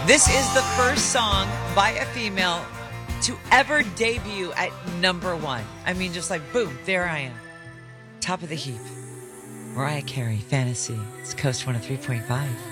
This is the first song by a female to ever debut at number one. I mean, just like, boom, there I am. Top of the heap. Mariah Carey, Fantasy. It's Coast 103.5.